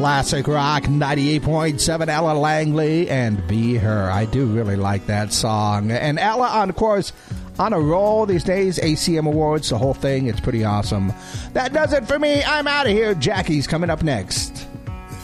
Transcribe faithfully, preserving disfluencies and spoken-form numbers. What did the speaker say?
Classic Rock ninety-eight point seven, Ella Langley and Be Her. I do really like that song. And Ella, on, of course, on a roll these days, A C M Awards, the whole thing. It's pretty awesome. That does it for me. I'm out of here. Jackie's coming up next.